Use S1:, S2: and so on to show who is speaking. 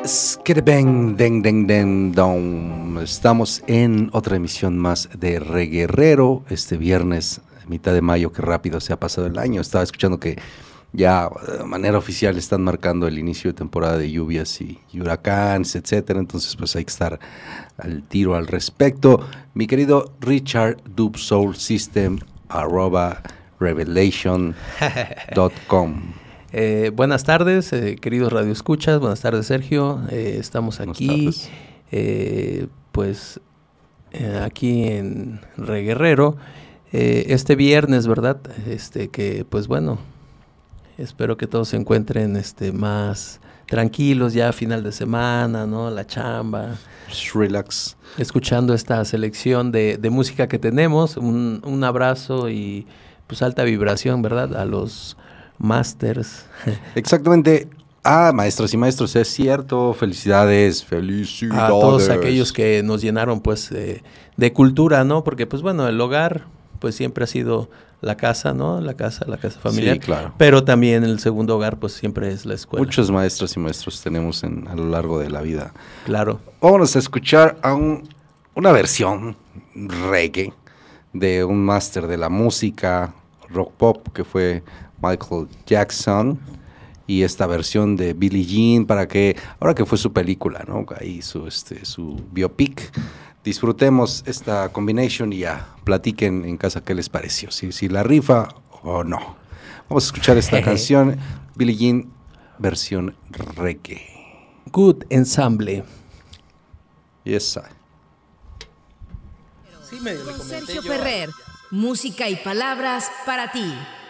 S1: Skidibeng, deng, deng, deng, dong. Estamos en otra emisión más de Reguerrero. Este viernes, mitad de mayo, qué rápido se ha pasado el año. Estaba escuchando que ya de manera oficial están marcando el inicio de temporada de lluvias y huracanes, etcétera. Entonces, pues hay que estar al tiro al respecto. Mi querido Richard Dub Soul System @revelation.com.
S2: Buenas tardes, queridos radioescuchas. Buenas tardes, Sergio. Estamos aquí, aquí en Reguerrero. Este viernes, ¿verdad? Que pues bueno, espero que todos se encuentren más tranquilos ya a final de semana, ¿no? La chamba.
S1: Relax.
S2: Escuchando esta selección de música que tenemos. Un abrazo y pues alta vibración, ¿verdad? A los Masters.
S1: Exactamente. Maestros y maestros, es cierto. Felicidades.
S2: A todos aquellos que nos llenaron pues de cultura, ¿no? Porque pues bueno, el hogar pues siempre ha sido la casa, ¿no? La casa familiar.
S1: Sí, claro.
S2: Pero también el segundo hogar pues siempre es la escuela.
S1: Muchos maestros y maestros tenemos a lo largo de la vida.
S2: Claro.
S1: Vámonos a escuchar a una versión reggae de un máster de la música rock pop que fue Michael Jackson, y esta versión de Billie Jean, para que ahora que fue su película, ¿no? Ahí su biopic, disfrutemos esta combination y ya platiquen en casa qué les pareció, si la rifa o no. Vamos a escuchar esta canción, Billie Jean versión reggae.
S2: Good Ensemble.
S1: Yes, sir.
S2: Sí,
S3: con Sergio Ferrer, música y palabras para ti.